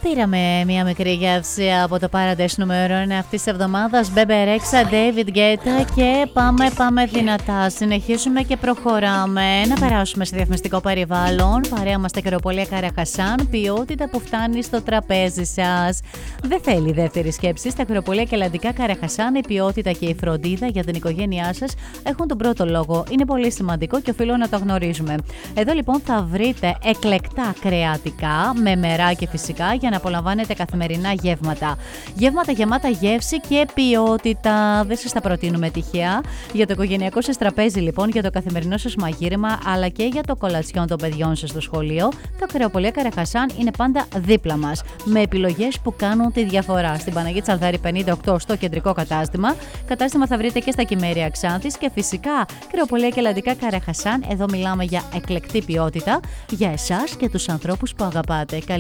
Πήραμε μια μικρή γεύση από το Paradise νούμερο 1 αυτής της εβδομάδας. Bebe Rexha, David Guetta και πάμε δυνατά. Συνεχίζουμε και προχωράμε. Να περάσουμε σε διαφημιστικό περιβάλλον. Παρέα μας τα Ακροπολία Καραχασάν. Ποιότητα που φτάνει στο τραπέζι σας. Δεν θέλει δεύτερη σκέψη. Στα Ακροπολία και Ελλαντικά Καραχασάν η ποιότητα και η φροντίδα για την οικογένειά σας έχουν τον πρώτο λόγο. Είναι πολύ σημαντικό και οφείλω να το γνωρίζουμε. Εδώ λοιπόν θα βρείτε εκλεκτά κρεατικά με μεράκι φυσικά για να απολαμβάνετε καθημερινά γεύματα. Γεύματα γεμάτα γεύση και ποιότητα. Δεν σας τα προτείνουμε τυχαία. Για το οικογενειακό σας τραπέζι λοιπόν, για το καθημερινό σας μαγείρεμα αλλά και για το κολατσιόν των παιδιών σας στο σχολείο, τα Ακροπολία Καραχασάν είναι πάντα δίπλα μας. Με επιλογές που κάνουν τη διαφορά. Στην Παναγία Τσαλδάρη 58 στο κεντρικό κατάστημα. Κατάστημα θα βρείτε και στα Κυμέρια Ξάνθης και φυσικά Ακροπολία και Ελλαντικά Καραχασάν. Εδώ μιλάμε για εκλεκτή ποιότητα για εσάς και τους ανθρώπους που αγαπάτε.